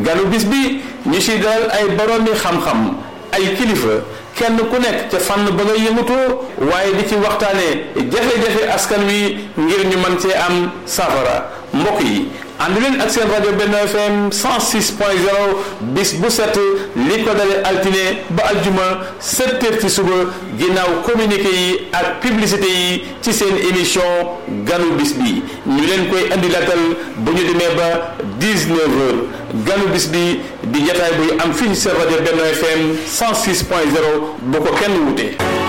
ganu bis bi ñu si dalal ay boroomi xam-xam ay kilifa kenn ku nekk ca fànn ba nga yëngutoo waaye di ci waxtaanee jafe-jafe askan wi ngir ñu mën cee am safara mbokk yi ànd leen ak seen rajo Benno FM 106.0 bis bu set li ko dale altine ba aljuma 7 heures ci suba ginnaaw communiqué yi ak publicité yi ci seen émission ganu bis bi ñu leen koy andi latal bu ñu demee ba 19 heures ganu bis bi di jataay buy am fii ci seen rajo Benno FM 106.0 bu ko kenn wute